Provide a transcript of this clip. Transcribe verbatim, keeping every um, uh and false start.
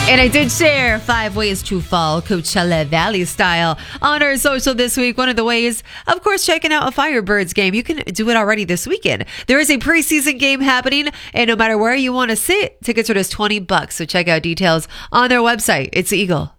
And I did share five ways to fall Coachella Valley style on our social this week. One of the ways, of course, checking out a Firebirds game. You can do it already this weekend. There is a preseason game happening, and no matter where you want to sit, tickets are just twenty bucks. So check out details on their website. It's Eagle.